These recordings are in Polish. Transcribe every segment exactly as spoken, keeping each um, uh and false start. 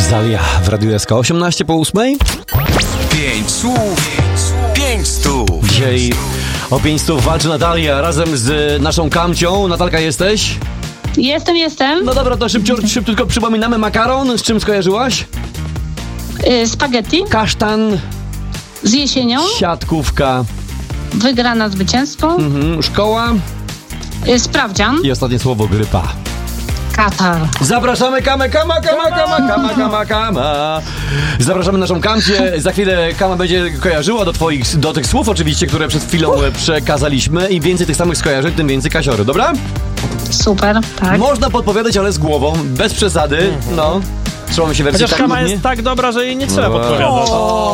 Zalia w Radiu S K. osiemnaście po ósmej. Pięć słów, pięć stów. Dzisiaj o pięć stów walczy Natalia razem z naszą Kamcią. Natalka, jesteś? Jestem, jestem. No dobra, to szybciutko, szybciutko przypominamy. Makaron, z czym skojarzyłaś? Y, spaghetti. Kasztan. Z jesienią. Siatkówka. Wygrana zwycięstwo. Mhm. Szkoła. Y, sprawdzian. I ostatnie słowo, grypa. Katar. Zapraszamy Kamę, Kama, Kama, Kama, Kama, Kama, Kama. Zapraszamy naszą Kamcię. Za chwilę Kama będzie kojarzyła do twoich, do tych słów oczywiście, które przed chwilą przekazaliśmy. Im więcej tych samych skojarzeń, tym więcej kasiory, dobra? Super, tak. Można podpowiadać, ale z głową, bez przesady, no. Trzymamy się wersji. Chociaż Kama jest tak dobra, że jej nie trzeba No. podpowiadać.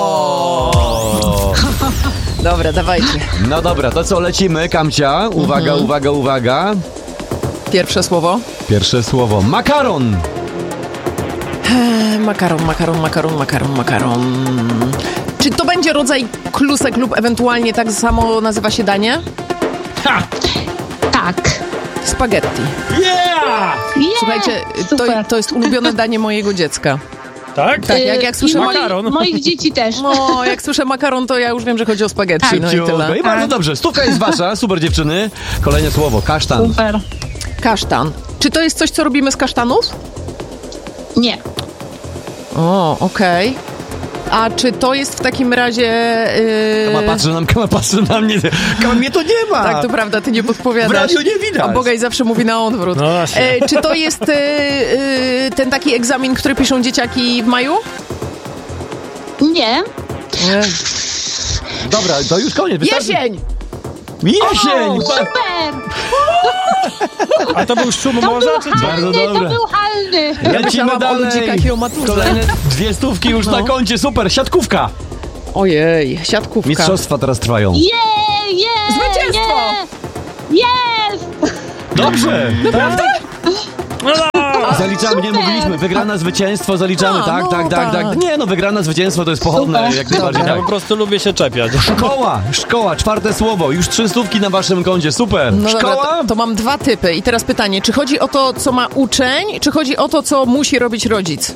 O. Dobra, dawajcie. No dobra, to co, lecimy, Kamcia. Uwaga, Mhm. uwaga, uwaga. Pierwsze słowo. Pierwsze słowo. Makaron. Eee, makaron, makaron, makaron, makaron, makaron. Czy to będzie rodzaj klusek lub ewentualnie tak samo nazywa się danie? Ha! Tak. Spaghetti. Yeah! Yeah! Słuchajcie, to, Super. to jest ulubione danie mojego dziecka. Tak? Tak, jak, jak Y, słyszę i moi, makaron. moich dzieci też. No, jak słyszę makaron, to ja już wiem, że chodzi o spaghetti. No i Szybciutko. tyle. I bardzo dobrze. Stówka jest wasza. Super, dziewczyny. Kolejne słowo. Kasztan. Super. Kasztan. Czy to jest coś, co robimy z kasztanów? Nie. O, okej. A czy to jest w takim razie... Yy... Kama patrzy na, Kama patrzy na mnie. Kama, mnie to nie ma. Tak, to prawda, ty nie podpowiadasz. W radiu nie widać. A Bogaj zawsze mówi na odwrót. No właśnie. E, czy to jest e, e, ten taki egzamin, który piszą dzieciaki w maju? Nie. Dobra, to już koniec. Wystarczy. Jesień! Jesień! O, super. A to był szum To morza, był czy co? Bardzo halny, dobre. to był halny. Lecimy myślałam o dalej. ludzikach i o maturze. Kolejne dwie stówki już No. na koncie. Super. Siatkówka. Ojej, siatkówka. Mistrzostwa teraz trwają. Je, je, Zwycięstwo. je. Jest. Dobrze. Naprawdę? No, no. Zaliczamy, nie Super. mówiliśmy. Wygrana zwycięstwo, zaliczamy. A, tak, no tak, tak, tak. tak. Nie no, wygrana zwycięstwo to jest pochodne. Super. Jak najbardziej Ja tak. po prostu lubię się czepiać. Szkoła, szkoła, czwarte słowo. Już trzy stówki na waszym koncie. Super. No dobra, Szkoła? to, to mam dwa typy. I teraz pytanie, czy chodzi o to, co ma uczeń, czy chodzi o to, co musi robić rodzic?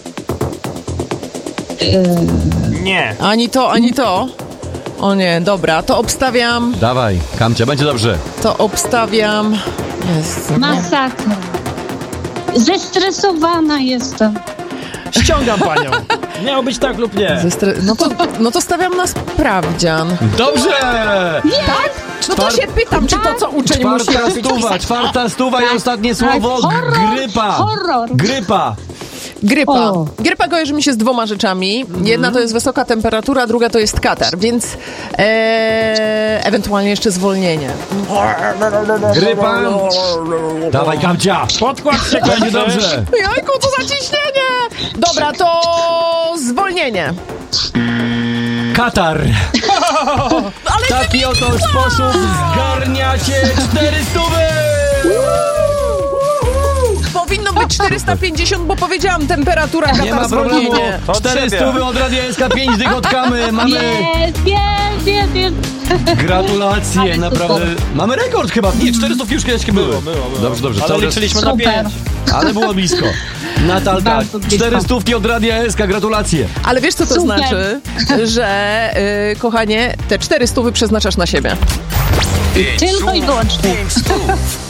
Nie. Ani to, ani to. O nie, dobra, to obstawiam, Dawaj, Kamcia, będzie dobrze. to obstawiam... Jest. Masakra. Zestresowana jestem. Ściągam panią. Miało być tak lub nie. Ze stre- no, to, no to stawiam na sprawdzian. Dobrze! Tak? No to się pytam, czy to, co uczeń musi Czwarta robić. stuwa, czwarta stuwa i Tak, ostatnie tak. słowo. Horror, Grypa. horror. Grypa. Grypa. O. Grypa kojarzy mi się z dwoma rzeczami. Jedna to jest wysoka temperatura, druga to jest katar, więc e, ewentualnie jeszcze zwolnienie. Grypa. Dawaj, Kamcia. Podkład się Będzie kończy. dobrze. Jajku, co za ciśnienie! Dobra, to zwolnienie. Katar. W taki oto sposób zgarniacie cztery stówy. Powinno być czterysta pięćdziesiąt, bo powiedziałam temperatura, Nie ma katar, problemu. zwolnienie. Od Cztery siebie. stówy od Radia S K, pięć dych od Kamy. Mamy Jest, jest, jest, jest. gratulacje, Ale naprawdę. super. Mamy rekord chyba. Nie, cztery stówki już kiedyś były. Było, było, było. Dobrze, dobrze. Ale Cały czas- liczyliśmy na Super. pięć. Ale było blisko. Natalka, Bardzo blisko. cztery stówki od Radia S K, gratulacje. Ale wiesz, co to Super. znaczy? Że, y, kochanie, te cztery stówy przeznaczasz na siebie. Pięć Tylko i słów, wyłącznie. pięć stów.